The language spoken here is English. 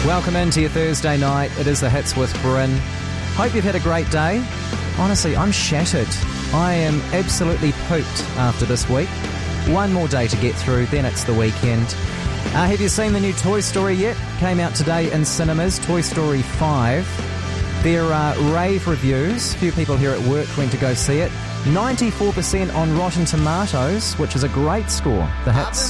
Welcome into your Thursday night. It is the Hits with Bryn. Hope you've had a great day. Honestly, I'm shattered. I am absolutely pooped after this week. One more day to get through, then it's the weekend. Have you seen the new Toy Story yet? Came out today in cinemas, Toy Story 5. There are rave reviews. A few people here at work went to go see it. 94% on Rotten Tomatoes, which is a great score. The Hits.